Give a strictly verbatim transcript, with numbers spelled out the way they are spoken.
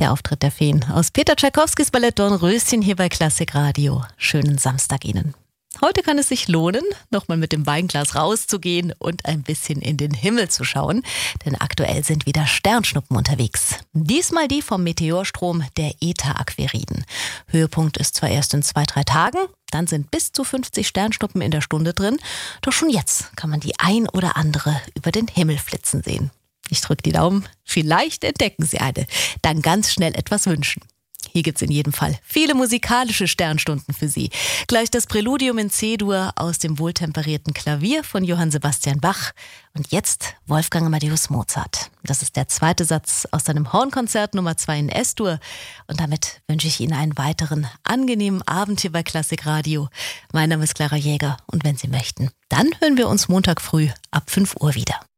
der Auftritt der Feen aus Peter Tschaikowskis Ballett Dornröschen hier bei Klassik Radio. Schönen Samstag Ihnen. Heute kann es sich lohnen, nochmal mit dem Weinglas rauszugehen und ein bisschen in den Himmel zu schauen, denn aktuell sind wieder Sternschnuppen unterwegs. Diesmal die vom Meteorstrom der Eta-Aquäriden. Höhepunkt ist zwar erst in zwei, drei Tagen, dann sind bis zu fünfzig Sternschnuppen in der Stunde drin, doch schon jetzt kann man die ein oder andere über den Himmel flitzen sehen. Ich drücke die Daumen, vielleicht entdecken Sie eine, dann ganz schnell etwas wünschen. Hier gibt's in jedem Fall viele musikalische Sternstunden für Sie. Gleich das Präludium in C-Dur aus dem wohltemperierten Klavier von Johann Sebastian Bach. Und jetzt Wolfgang Amadeus Mozart. Das ist der zweite Satz aus seinem Hornkonzert Nummer zwei in S-Dur. Und damit wünsche ich Ihnen einen weiteren angenehmen Abend hier bei Klassik Radio. Mein Name ist Clara Jäger und wenn Sie möchten, dann hören wir uns Montag früh ab fünf Uhr wieder.